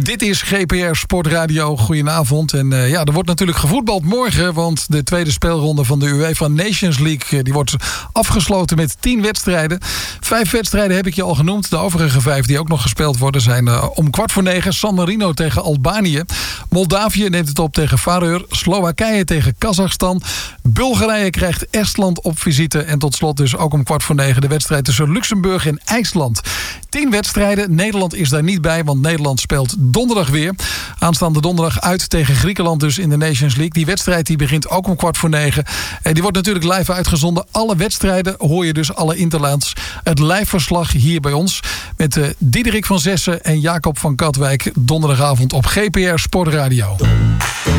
Dit is GPR Sportradio. Goedenavond. En er wordt natuurlijk gevoetbald morgen, want de tweede speelronde van de UEFA Nations League die wordt afgesloten met 10 wedstrijden. 5 wedstrijden heb ik je al genoemd. De overige 5 die ook nog gespeeld worden zijn om 8:45 San Marino tegen Albanië. Moldavië neemt het op tegen Faroe. Slowakije tegen Kazachstan. Bulgarije krijgt Estland op visite. En tot slot dus ook om 8:45 de wedstrijd tussen Luxemburg en IJsland. 10 wedstrijden. Nederland is daar niet bij, want Nederland speelt donderdag weer. Aanstaande donderdag uit tegen Griekenland dus in de Nations League. Die wedstrijd die begint ook om 8:45. En die wordt natuurlijk live uitgezonden. Alle wedstrijden hoor je dus, alle interlands. Het live verslag hier bij ons. Met Diederik van Zessen en Jacob van Katwijk. Donderdagavond op GPR Sportradio.